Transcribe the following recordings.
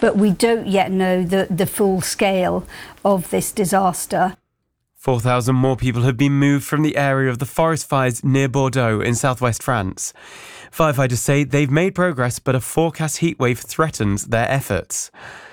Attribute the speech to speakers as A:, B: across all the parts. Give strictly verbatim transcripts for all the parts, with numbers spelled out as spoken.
A: but we don't yet know the, the full scale of this disaster.
B: four thousand more people have been moved from the area of the forest fires near Bordeaux in southwest France. Firefighters say they've made progress, but a forecast heatwave threatens their efforts.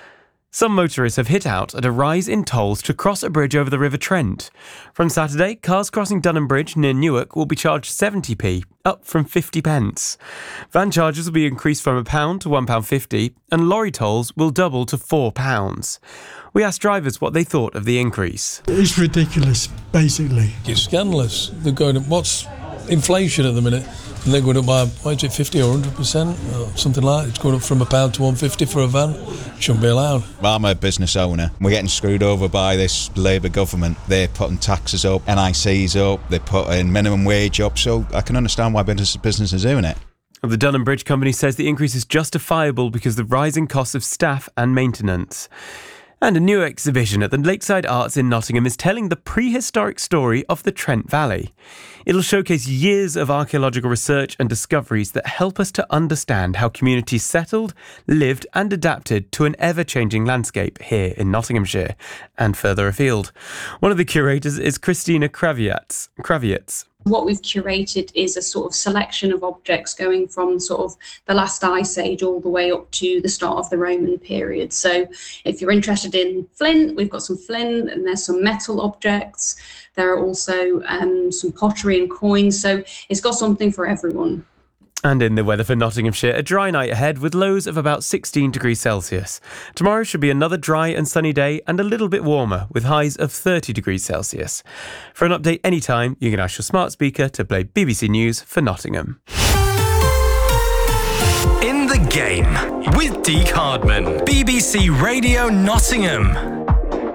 B: Some motorists have hit out at a rise in tolls to cross a bridge over the River Trent. From Saturday, cars crossing Dunham Bridge near Newark will be charged seventy p, up from fifty pence. Van charges will be increased from a pound to one pound fifty, and lorry tolls will double to four pounds. We asked drivers what they thought of the increase.
C: It's ridiculous, basically.
D: It's scandalous. They're going up, what's inflation at the minute? And they're going up by, what is it, fifty or one hundred percent? Or something like that. It's going up from a pound to one fifty for a van. Shouldn't be allowed.
E: I'm a business owner. We're getting screwed over by this Labour government. They're putting taxes up, N I Cs up, they're putting minimum wage up, so I can understand why business, business is doing it.
B: The Dunham Bridge Company says the increase is justifiable because of the rising costs of staff and maintenance. And a new exhibition at the Lakeside Arts in Nottingham is telling the prehistoric story of the Trent Valley. It'll showcase years of archaeological research and discoveries that help us to understand how communities settled, lived and adapted to an ever-changing landscape here in Nottinghamshire and further afield. One of the curators is Christina Kravietz. Kravietz.
F: What we've curated is a sort of selection of objects going from sort of the last ice age all the way up to the start of the Roman period. So if you're interested in flint, we've got some flint, and there's some metal objects. There are also um, some pottery and coins. So it's got something for everyone.
B: And in the weather for Nottinghamshire, a dry night ahead with lows of about sixteen degrees Celsius. Tomorrow should be another dry and sunny day and a little bit warmer with highs of thirty degrees Celsius. For an update anytime, you can ask your smart speaker to play B B C News for Nottingham.
G: In the Game with Deke Hardman, B B C Radio Nottingham.